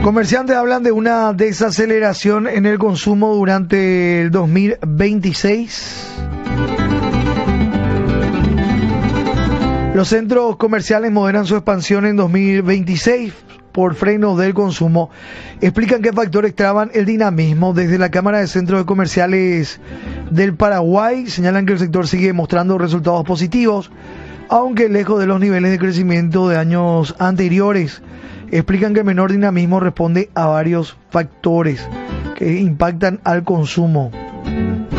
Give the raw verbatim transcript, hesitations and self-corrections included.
Comerciantes hablan de una desaceleración en el consumo durante el dos mil veintiséis. Los centros comerciales moderan su expansión en dos mil veintiséis por frenos del consumo. Explican qué factores traban el dinamismo. Desde la Cámara de Centros Comerciales del Paraguay señalan que el sector sigue mostrando resultados positivos, aunque lejos de los niveles de crecimiento de años anteriores. Explican que el menor dinamismo responde a varios factores que impactan al consumo.